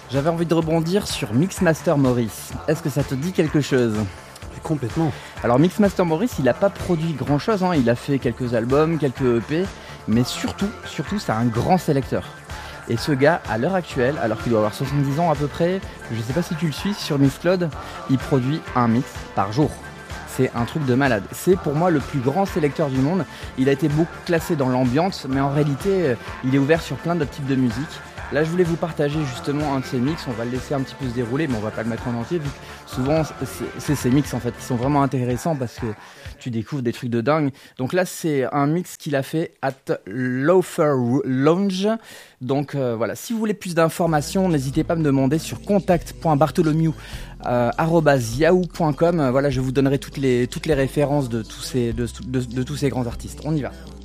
J'avais envie de rebondir sur Mixmaster Maurice. Est-ce que ça te dit quelque chose ? Complètement. Alors Mixmaster Maurice, il n'a pas produit grand-chose, hein. Il a fait quelques albums, quelques EP, mais surtout, c'est un grand sélecteur. Et ce gars, à l'heure actuelle, alors qu'il doit avoir 70 ans à peu près, je sais pas si tu le suis sur Mixcloud, il produit un mix par jour. C'est un truc de malade. C'est pour moi le plus grand sélecteur du monde. Il a été beaucoup classé dans l'ambiance, mais en réalité, il est ouvert sur plein d'autres types de musique. Là, je voulais vous partager justement un de ces mix. On va le laisser un petit peu se dérouler, mais on va pas le mettre en entier, vu que souvent, c'est ces mix en fait qui sont vraiment intéressants parce que tu découvres des trucs de dingue. Donc là, c'est un mix qu'il a fait at Loafer Lounge. Donc voilà, si vous voulez plus d'informations, n'hésitez pas à me demander sur contact.bartholomew@yahoo.com. Voilà, je vous donnerai toutes les références de tous ces grands artistes. On y va.